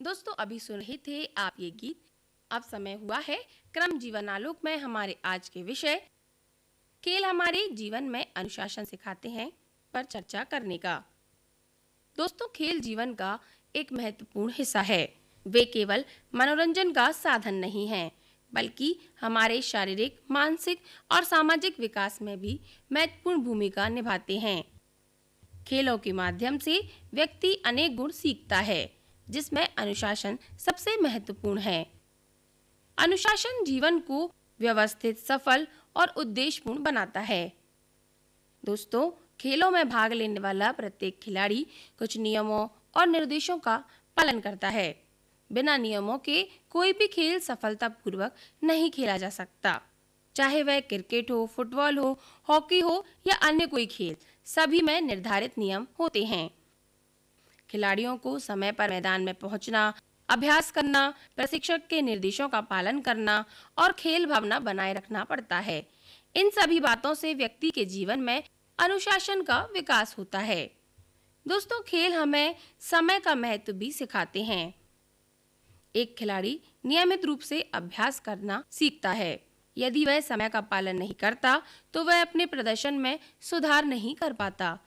दोस्तों अभी सुन रहे थे आप ये गीत। अब समय हुआ है क्रम जीवन आलोक में हमारे आज के विषय खेल हमारे जीवन में अनुशासन सिखाते हैं पर चर्चा करने का। दोस्तों खेल जीवन का एक महत्वपूर्ण हिस्सा है। वे केवल मनोरंजन का साधन नहीं हैं, बल्कि हमारे शारीरिक, मानसिक और सामाजिक विकास में भी महत्वपूर्ण भूमिका निभाते हैं। खेलों के माध्यम से व्यक्ति अनेक गुण सीखता है, जिसमें अनुशासन सबसे महत्वपूर्ण है। अनुशासन जीवन को व्यवस्थित, सफल और उद्देश्यपूर्ण बनाता है। दोस्तों, खेलों में भाग लेने वाला प्रत्येक खिलाड़ी कुछ नियमों और निर्देशों का पालन करता है। बिना नियमों के कोई भी खेल सफलतापूर्वक नहीं खेला जा सकता। चाहे वह क्रिकेट हो, फुटबॉल हो, हॉकी हो या अन्य कोई खेल, सभी में निर्धारित नियम होते हैं। खिलाड़ियों को समय पर मैदान में पहुंचना, अभ्यास करना, प्रशिक्षक के निर्देशों का पालन करना और खेल भावना बनाए रखना पड़ता है। इन सभी बातों से व्यक्ति के जीवन में अनुशासन का विकास होता है। दोस्तों, खेल हमें समय का महत्व भी सिखाते हैं। एक खिलाड़ी नियमित रूप से अभ्यास करना सीखता है। यदि वह समय का पालन नहीं करता, तो वह अपने प्रदर्शन में सुधार नहीं कर पाता।